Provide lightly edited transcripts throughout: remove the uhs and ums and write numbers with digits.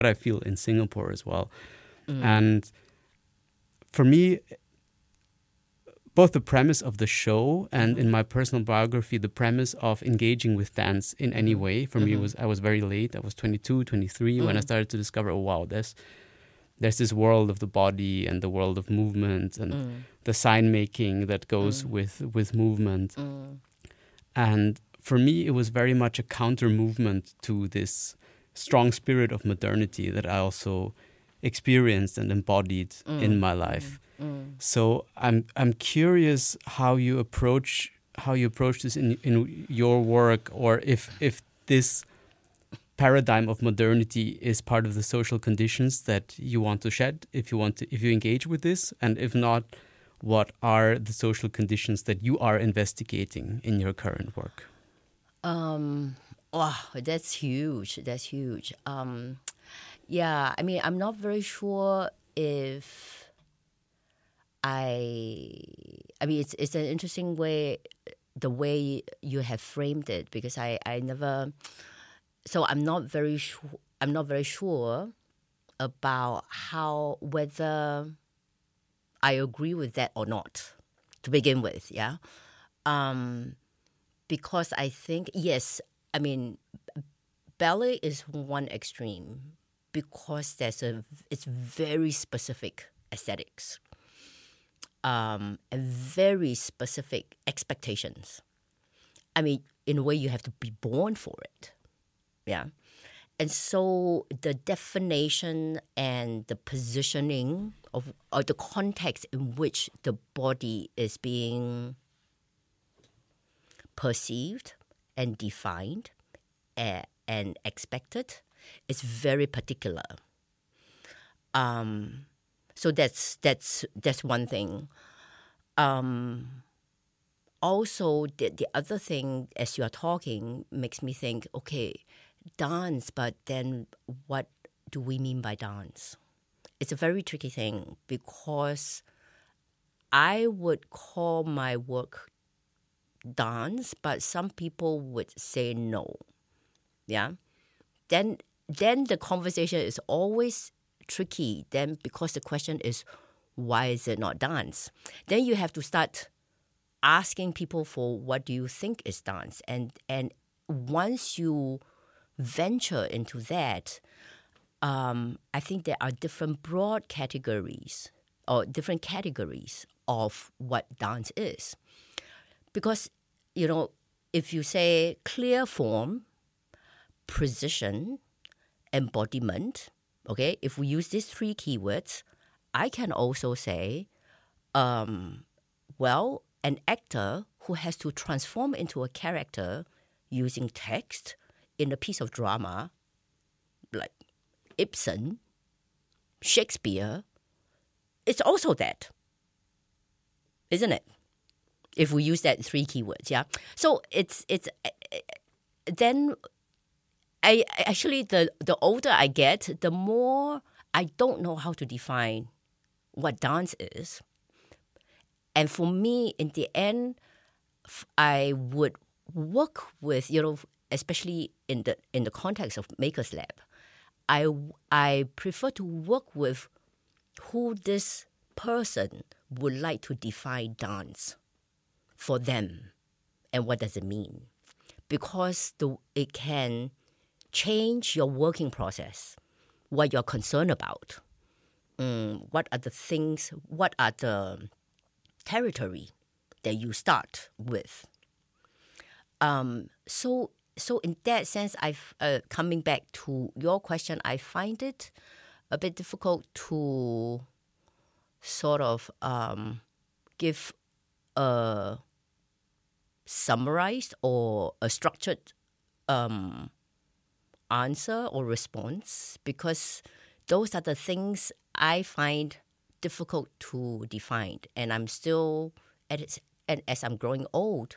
I feel in Singapore as well. And for me, both the premise of the show and in my personal biography, the premise of engaging with dance in any way, for me I was very late. I was 22, 23 when I started to discover, oh wow, there's this world of the body and the world of movement and the sign making that goes with movement. And for me, it was very much a counter movement to this strong spirit of modernity that I also experienced and embodied in my life. So I'm curious how you approach this in your work, or if this paradigm of modernity is part of the social conditions that you want to shed, if you engage with this, and if not, what are the social conditions that you are investigating in your current work? Wow, that's huge. That's huge. Yeah, I mean, I'm not very sure if I mean, it's an interesting way, the way you have framed it, because I never. So I'm not very sure about whether I agree with that or not, to begin with. Yeah, because I think, yes, I mean, ballet is one extreme because it's very specific aesthetics. And very specific expectations. I mean, in a way, you have to be born for it. Yeah. And so the definition and the positioning of or the context in which the body is being perceived and defined and expected is very particular. So that's one thing. Also, the other thing, as you are talking, makes me think, okay, dance, but then what do we mean by dance? It's a very tricky thing because I would call my work dance, but some people would say no. Yeah? Then the conversation is always tricky then, because the question is, why is it not dance? Then you have to start asking people for what do you think is dance, and once you venture into that, I think there are different broad categories or different categories of what dance is, because if you say clear form, precision, embodiment. Okay, if we use these three keywords, I can also say, well, an actor who has to transform into a character using text in a piece of drama, like Ibsen, Shakespeare, it's also that, isn't it? If we use that three keywords, yeah. So it's then. I actually, the older I get, the more I don't know how to define what dance is. And for me, in the end, I would work with, especially in the context of Makers Lab, I prefer to work with who this person would like to define dance for them and what does it mean. Because it can change your working process, what you're concerned about, what are the things, what are the territory that you start with. So in that sense, I've coming back to your question, I find it a bit difficult to sort of give a summarized or a structured answer or response, because those are the things I find difficult to define, and I'm still and as I'm growing old,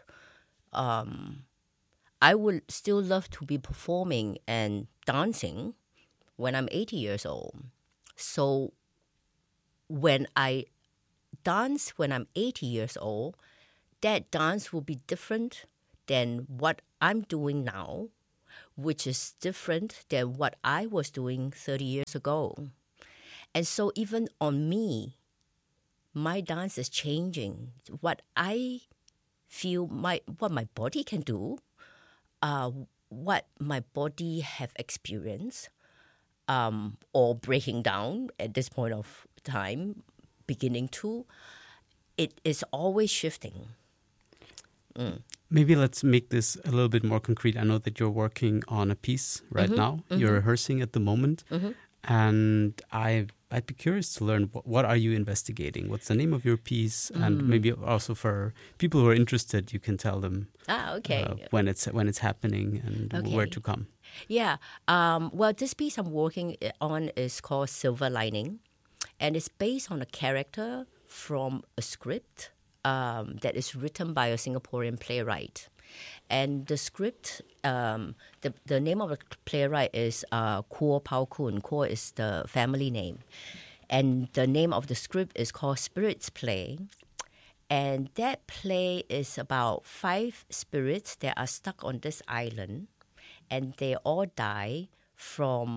I would still love to be performing and dancing when I'm 80 years old. So when I dance when I'm 80 years old, that dance will be different than what I'm doing now, which is different than what I was doing 30 years ago. And so even on me, my dance is changing. What I feel, what my body can do, what my body have experienced, or breaking down at this point of time, beginning to, it is always shifting. Maybe let's make this a little bit more concrete. I know that you're working on a piece right now. You're rehearsing at the moment. And I'd be curious to learn, what are you investigating? What's the name of your piece? And maybe also for people who are interested, you can tell them when it's happening and where to come. Yeah. Well, this piece I'm working on is called Silver Lining. And it's based on a character from a script that is written by a Singaporean playwright. And the script, the name of the playwright is Kuo Pao Kun. Kuo is the family name. And the name of the script is called Spirits Play. And that play is about 5 spirits that are stuck on this island. And they all die from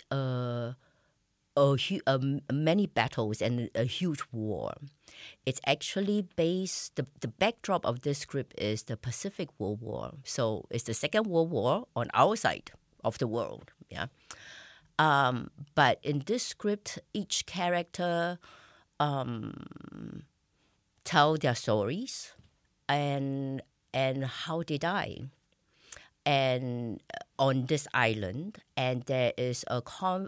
many battles and a huge war. It's actually based, the backdrop of this script is the Pacific World War. So it's the Second World War on our side of the world. Yeah. But in this script, each character tell their stories and how they die. And on this island, and there is a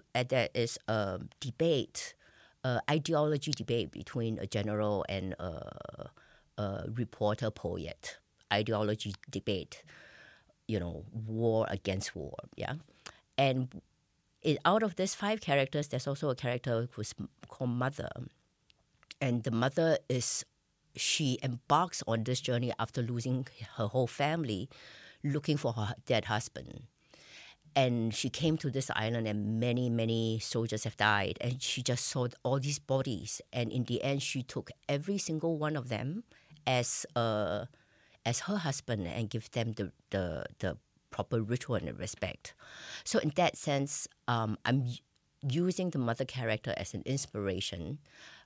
debate, ideology debate between a general and a reporter poet. Ideology debate, war against war. Yeah, and out of these 5 characters, there's also a character who's called Mother, and the mother she embarks on this journey after losing her whole family, looking for her dead husband. And she came to this island and many, many soldiers have died. And she just saw all these bodies. And in the end, she took every single one of them as her husband and give them the proper ritual and respect. So in that sense, I'm using the mother character as an inspiration,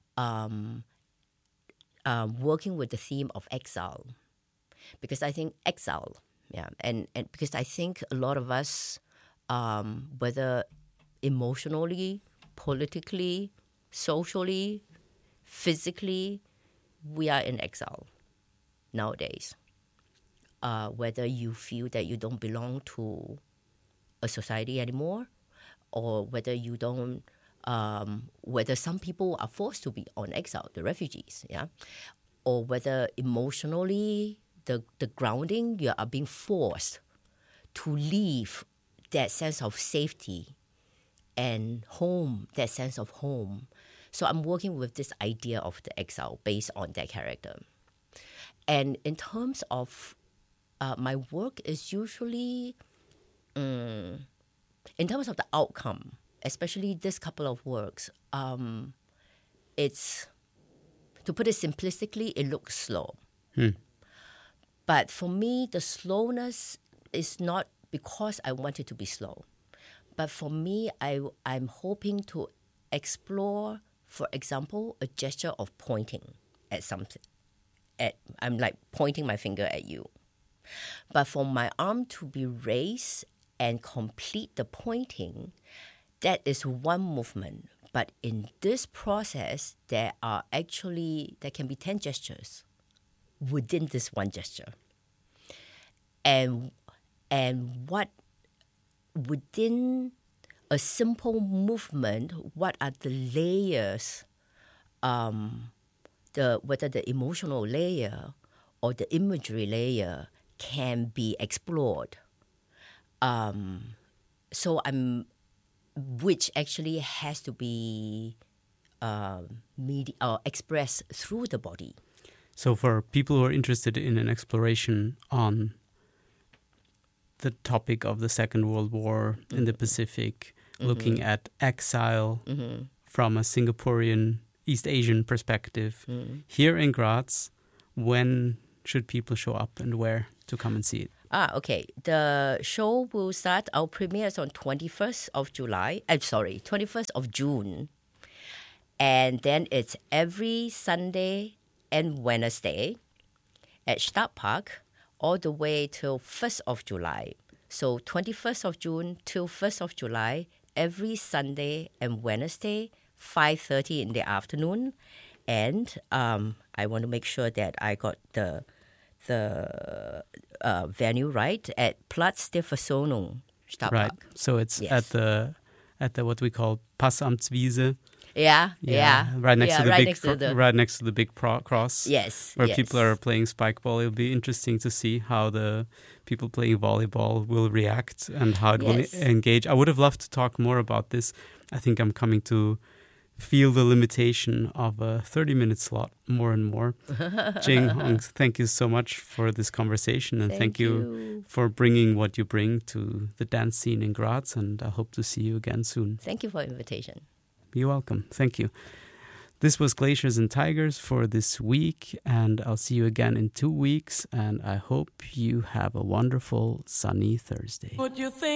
working with the theme of exile. Because I think exile, and because I think a lot of us, whether emotionally, politically, socially, physically, we are in exile nowadays. Whether you feel that you don't belong to a society anymore, or whether you don't, whether some people are forced to be on exile, the refugees, or whether emotionally, the grounding, you are being forced to leave that sense of safety and home, that sense of home. So I'm working with this idea of the exile based on that character. And in terms of my work is usually, in terms of the outcome, especially this couple of works, it's, to put it simplistically, it looks slow. But for me, the slowness is not because I want it to be slow. But for me, I'm hoping to explore, for example, a gesture of pointing at something. I'm like pointing my finger at you. But for my arm to be raised and complete the pointing, that is one movement. But in this process, there can be 10 gestures within this one gesture. And what within a simple movement, what are the layers, whether the emotional layer or the imagery layer can be explored. Which actually has to be expressed through the body. So for people who are interested in an exploration on the topic of the Second World War in the Pacific, looking at exile from a Singaporean, East Asian perspective, here in Graz, when should people show up and where to come and see it? Okay. The show will start, our premieres on 21st of July. 21st of June. And then it's every Sunday and Wednesday at Start Park all the way till 1st of July. So 21st of June till 1st of July, every Sunday and Wednesday, 5:30 in the afternoon. And I want to make sure that I got the venue right at Platz der Versöhnung, Start Right. Park. So it's Yes. at the what we call Passamtswiese. Yeah. Right next to the right big next to the, right next to the big cross. Yes. Where yes. people are playing spike ball. It'll be interesting to see how the people playing volleyball will react and how it Yes. will engage. I would have loved to talk more about this. I think I'm coming to feel the limitation of a 30-minute slot more and more. Jing Hong, thank you so much for this conversation, and thank you for bringing what you bring to the dance scene in Graz, and I hope to see you again soon. Thank you for the invitation. You're welcome. Thank you. This was Glaciers and Tigers for this week, and I'll see you again in 2 weeks, and I hope you have a wonderful sunny Thursday. What you think?